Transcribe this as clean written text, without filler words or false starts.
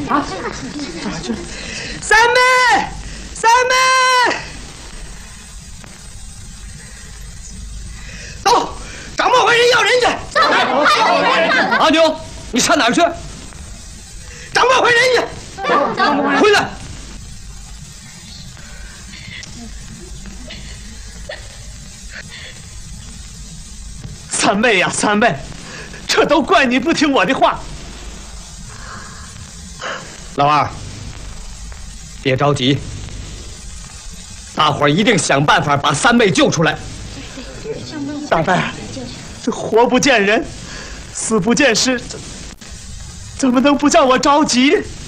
啊！三妹，三妹，走，找孟怀仁要人去。 阿牛，你上哪儿去？ 找孟怀仁去。 回来。 三妹呀，三妹，这都怪你不听我的话。 老二，别着急，大伙儿一定想办法把三妹救出来。 大伯，这活不见人，死不见尸，怎么能不叫我着急？